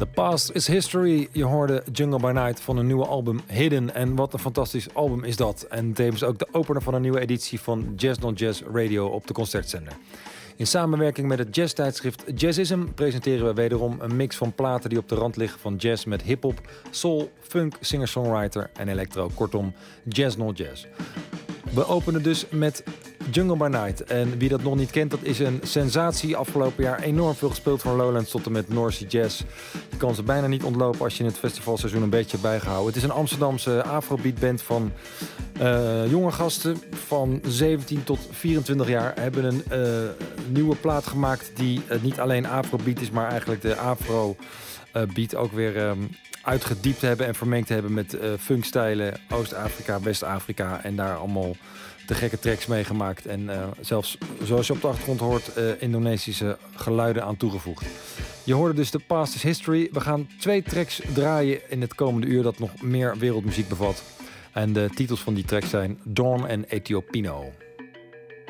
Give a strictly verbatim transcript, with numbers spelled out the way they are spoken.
The Past is History. Je hoorde Jungle by Night van een nieuwe album Hidden. En wat een fantastisch album is dat. En tevens ook de opener van een nieuwe editie van Jazz Non Jazz Radio op de Concertzender. In samenwerking met het jazztijdschrift Jazzism presenteren we wederom een mix van platen die op de rand liggen van jazz met hip-hop, soul, funk, singer-songwriter en electro. Kortom, Jazz Non Jazz. We openen dus met Jungle by Night. En wie dat nog niet kent, dat is een sensatie. Afgelopen jaar enorm veel gespeeld van Lowlands tot en met North Sea Jazz. Je kan ze bijna niet ontlopen als je het festivalseizoen een beetje bijgehouden. Het is een Amsterdamse afrobeatband van uh, jonge gasten van zeventien tot vierentwintig jaar. Hebben een uh, nieuwe plaat gemaakt die uh, niet alleen afrobeat is, maar eigenlijk de afro uh, beat ook weer um, uitgediept hebben en vermengd hebben met uh, funkstijlen, Oost-Afrika, West-Afrika en daar allemaal de gekke tracks meegemaakt. En uh, zelfs, zoals je op de achtergrond hoort, uh, Indonesische geluiden aan toegevoegd. Je hoorde dus The Past is History. We gaan twee tracks draaien in het komende uur dat nog meer wereldmuziek bevat. En de titels van die tracks zijn Dawn en Ethiopiano.